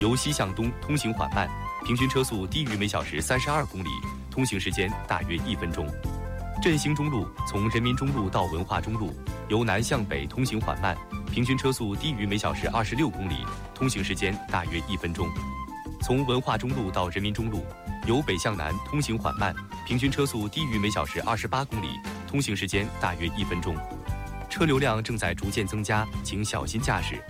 由西向东通行缓慢，平均车速低于每小时32公里，通行时间大约1分钟。振兴中路从人民中路到文化中路，由南向北通行缓慢，平均车速低于每小时26公里，通行时间大约1分钟。从文化中路到人民中路，由北向南通行缓慢，平均车速低于每小时28公里，通行时间大约1分钟。车流量正在逐渐增加，请小心驾驶。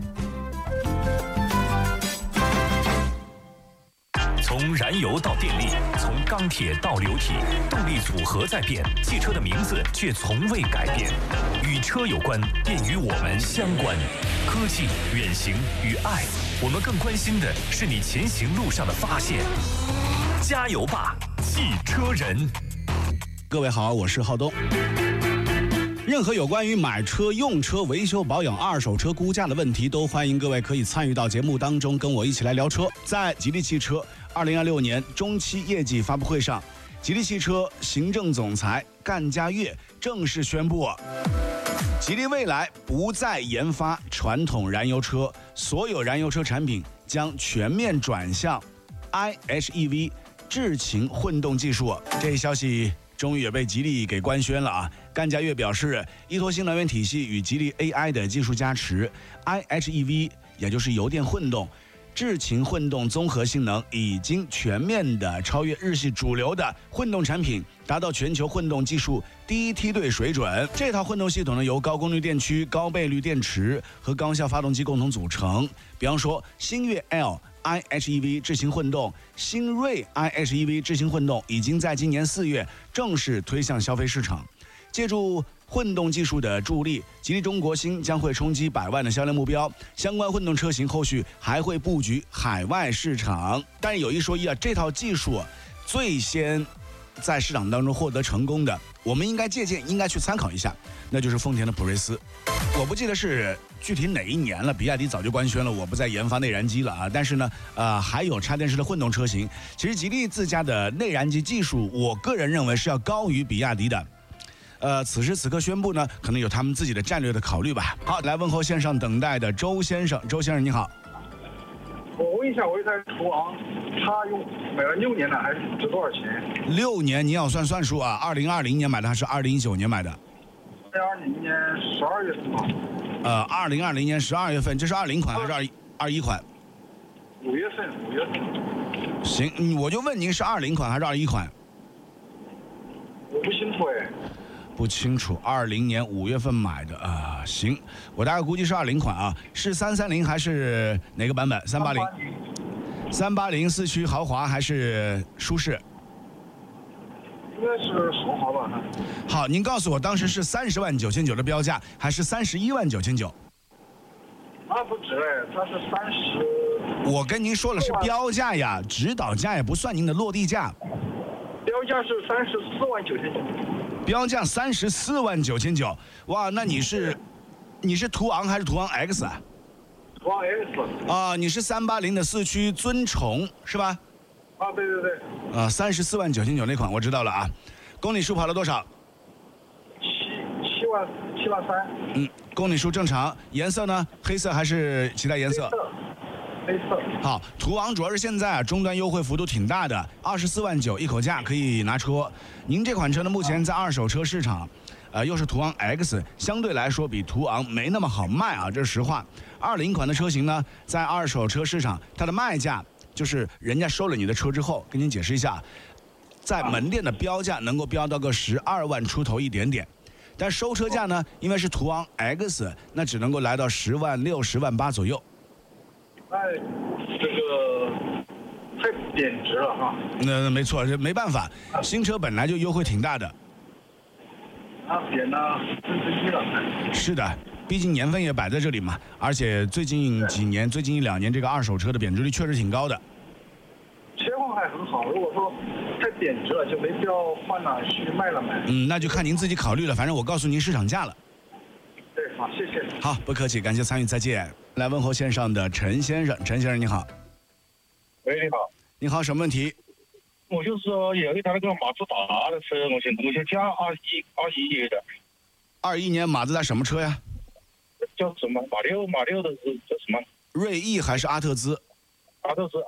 从燃油到电力，从钢铁到流体，动力组合在变，汽车的名字却从未改变。与车有关，便与我们相关。科技、远行与爱，我们更关心的是你前行路上的发现。加油吧，汽车人！ 各位好，我是浩东。任何有关于买车、用车、维修保养、二手车估价的问题，都欢迎各位可以参与到节目当中，跟我一起来聊车。在吉利汽车2026年中期业绩发布会上，吉利汽车行政总裁干家悦正式宣布，吉利未来不再研发传统燃油车，所有燃油车产品将全面转向 iHEV 智擎混动技术。这一消息终于也被吉利给官宣了啊！干家悦表示，依托新能源体系与吉利 AI 的技术加持 ，iHEV 也就是油电混动、智擎混动综合性能已经全面的超越日系主流的混动产品，达到全球混动技术第一梯队水准。这套混动系统呢，由高功率电驱、高倍率电池和高效发动机共同组成。比方说，星越 L。iHEV 智擎混动、新锐 iHEV 智擎混动已经在今年4月正式推向消费市场。借助混动技术的助力，吉利中国新将会冲击100万的销量目标。相关混动车型后续还会布局海外市场。但是有一说一啊，这套技术最先在市场当中获得成功的，我们应该借鉴，应该去参考一下，那就是丰田的普锐斯。我不记得是具体哪一年了，比亚迪早就官宣了我不再研发内燃机了啊。但是呢，还有插电式的混动车型。其实吉利自家的内燃机技术，我个人认为是要高于比亚迪的。此时此刻宣布呢，可能有他们自己的战略的考虑吧。好，来问候线上等待的周先生，周先生你好。 我问一下，我一台途昂，它买了6年了，还值多少钱 ？6年你要算数啊！2020年买的还是2019年买的 ？2020年12月份吧。 2020年12月份，这是20款还是21款 ？5月份。 行，我就问您是20款还是21款？ 我不清楚哎。 不清楚，20年5月份买的啊，行，我大概估计是20款啊，是330还是哪个版本？380四驱豪华还是舒适？ 应该是豪华吧。 好，您告诉我当时是30万9,900的标价，还是31万9,900？ 那不止哎，它是30。 我跟您说了是标价呀，指导价也不算您的落地价。 标价是34万9,900。 标价34万9,900，哇，那你是途昂还是途昂 X 啊？ 途昂 X 啊，你是380的四驱尊崇是吧？ 啊，对。 34万9,900那款我知道了啊。公里数跑了多少 ？7万3。 公里数正常。颜色呢？黑色还是其他颜色？ 黑色。 好，途昂主要是现在终端优惠幅度挺大的，24万9一口价可以拿车。您这款车呢，目前在二手车市场，又是途昂 X， 相对来说比途昂没那么好卖啊，这是实话。20款的车型呢，在二手车市场，它的卖价就是人家收了你的车之后，跟您解释一下，在门店的标价能够标到个12万出头一点点。但收车价呢，因为是途昂 X， 那只能够来到10万6、10万8左右。 这个太贬值了哈。 那没错，这没办法，新车本来就优惠挺大的。 贬了1%了。 是的，毕竟年份也摆在这里嘛，而且最近1、2年，这个二手车的贬值率确实挺高的。 切换还很好，如果说太贬值了，就没必要换了去卖了买。 那就看您自己考虑了，反正我告诉您市场价了。 对，好，谢谢。 好，不客气，感谢参与，再见。来问候线上的陈先生，陈先生你好。 喂，你好。 你好，什么问题？ 我就是说有一台那个马自达的车，我想加21年的。 21年马自达什么车呀？ 叫什么？马六的是叫什么？ 锐意还是阿特兹？ 它都是